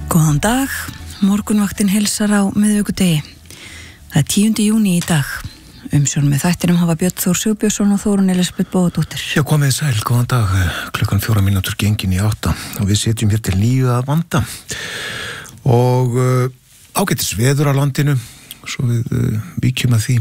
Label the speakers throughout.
Speaker 1: Góðan dag, morgunvaktin heilsar á miðvikudegi. Það 10. júní í dag. Umsjón með þættinum hafa Björn Þór Sigbjörnsson og Þórunn Elísabet Bóadóttir.
Speaker 2: Já, komið sæl, góðan dag, klukkan 4 mínútur gengin í 8 og við setjum hér til 9 að vanda. Og ágætis veður á landinu, svo við víkjum að því.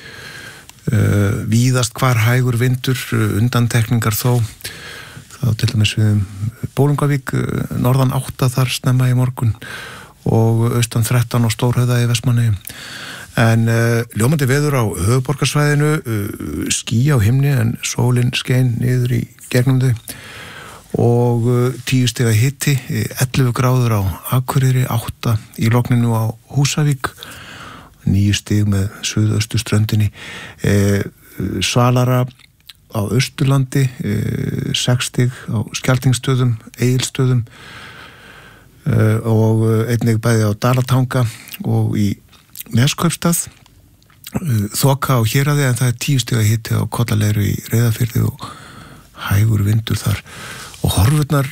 Speaker 2: Víðast hvar hægur vindur, undantekningar þó. Það til dæmis við Bólungavík, norðan 8 þar snemma í morgun og austan 13 og Stórhöfða í Vestmannaeyjum. En ljómandi veður á höfuðborgarsvæðinu, ský á himni en sólin skein niður í gegnum þau og 10 stiga hiti, 11 gráður á Akureyri, 8 í Logninu á Húsavík, 9 stig með suðaustu ströndinni, svalara á Austurlandi, 6 stig á Skjaltingstöðum, Egilsstöðum og einnig bæði á Dalatanga og í Neskaupstað, þoka á Héraði en það 10 stiga hiti á Kollaleiru í Reyðarfirði og hægur vindur þar og horfurnar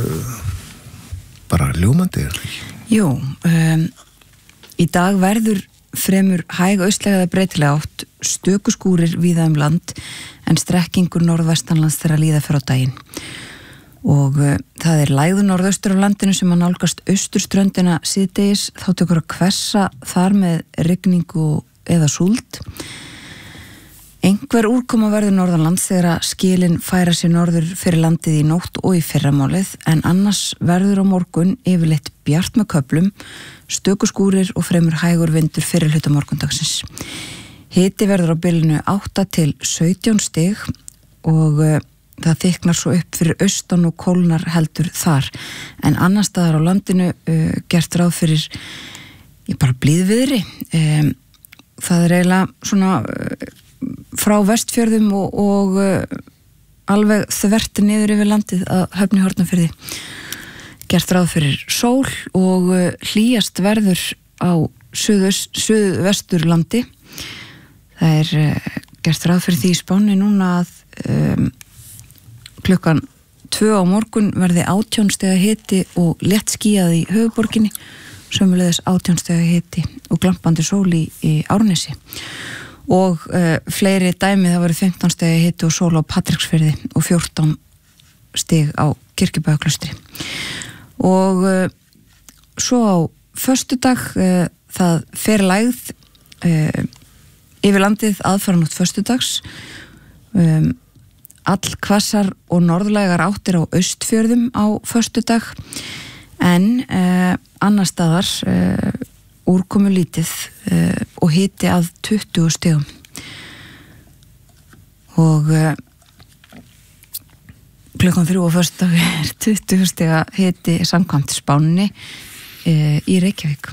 Speaker 2: bara ljómandi.
Speaker 1: Jú, í dag verður fremur hæg austlæg eða breytilega átt, stöku skúrir víða land en strekkingur norðvestanlands þegar líða fer á daginn. Og það lægður norðaustur á landinu sem að nálgast austurströndina síðdegis, þá tekur að hvessa þar með rigningu eða súld. Einhver úrkoma verður norðanlands þegar að skilin færa sér norður fyrir landið í nótt og í fyrramálið, en annars verður á morgun yfirleitt bjart með köflum, stöku skúrir og fremur hægur vindur fyrir hluta morgundagsins. Hiti verður á bilinu 8 til 17 stig og það þyknar svo upp fyrir austan og kólnar heldur þar. En annar staðar á landinu gert ráð fyrir bara blíðviðri. Það eiginlega svona frá Vestfjörðum og alveg þvert niður yfir landið að Höfn í Hornafirði. Gert ráð fyrir sól og hlýjast verður á suðvesturlandi. Það gert ráð fyrir því í Spáni núna að klukkan 2 á morgun verði 18 stiga hiti og létt skýjað í höfuðborginni, sömuleiðis 18 stiga hiti og glampandi sól í Árnesi. Og fleiri dæmi, það verið 15 stiga hiti og sól á Patreksfirði og 14 stig á Kirkjubæjarklaustri. Og svo á föstudag, það fer lægð yfir landið aðfaranótt föstudags, allhvassar og norðlægar áttir á Austfjörðum á föstudag en annar staðar úrkomu lítið og hiti að 20 stigum og klukkan 3 á föstudag 20 stiga hiti samkvæmt Spáni í Reykjavík.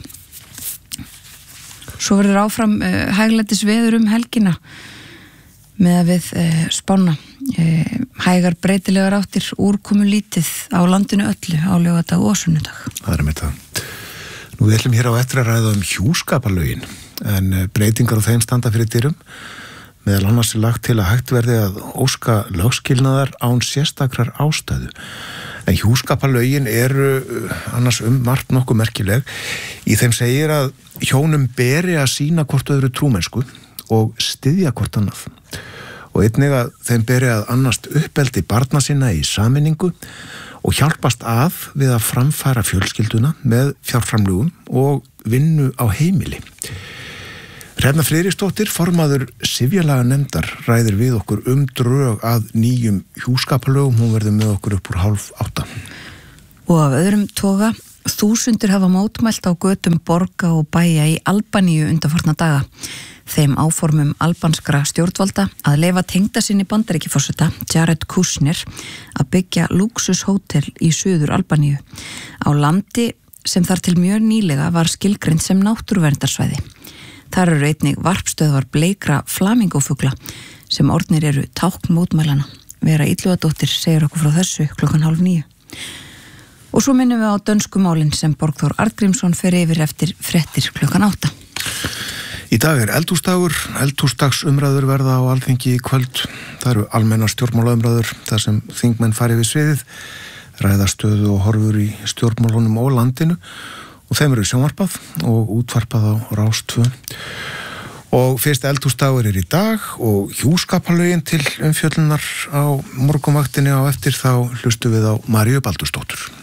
Speaker 1: Svo verður áfram hæglætis veður helgina með að við Spána. Hægar breytilegar áttir, úrkomu lítið á landinu öllu á laugardag og sunnudag.
Speaker 2: Það með það. Nú við ætlum hér á eftir að ræða hjúskaparlögin en breytingar á þeim standa fyrir dyrum. Meðal annars lagt til að hægt verði að óska lögskilnaðar án sérstakrar ástæðu. En hjúskaparlögin eru annars margt nokkuð merkileg. Í þeim segir að hjónum beri að sýna hvort öðru trúmennsku og styðja hvort annað. Og einnig að þeim beri að annast uppeldi barna sinna í sameiningu og hjálpast að við að framfæra fjölskylduna með fjárframlögum og vinnu á heimili. Hrefna Friðriksdóttir, formaður Sifjalaga nefndar, ræðir við okkur drög að nýjum hjúskaparlögum. Hún verður með okkur upp úr 7:30.
Speaker 1: Og af öðrum toga, þúsundir hafa mótmælt á götum borga og bæja í Albaníu undanfarna daga. Þeim áformum albanskra stjórnvalda að leyfa tengdasyni Bandaríkjaforseta, Jared Kushner, að byggja lúxushótel í suður Albaníu á landi sem þar til mjög nýlega var skilgreind sem náttúruverndarsvæði. Þar eru einnig varpstöðvar bleikra flamingófugla sem orðnir eru tákn mótmælana. Vera Illugadóttir segir okkur frá þessu klukkan 8:30. Og svo minnum við á dönsku málin sem Borgþór Arngrímsson fer yfir eftir fréttir klukkan 8.
Speaker 2: Í dag eldhúsdagur, eldhúsdagsumræður verða á Alþingi í kvöld. Það eru almennar stjórnmálaumræður þar sem þingmenn fari við sviðið. ræða stöðu og horfur í stjórnmálunum og landinu og þeim eru sjónvarpað og útvarpað á Rás 2. Og fyrst eldhúsdagur í dag og hjúskapalögin til umfjöllunar á morgunvaktinni á eftir þá hlustum við á Maríu Baldursdóttur.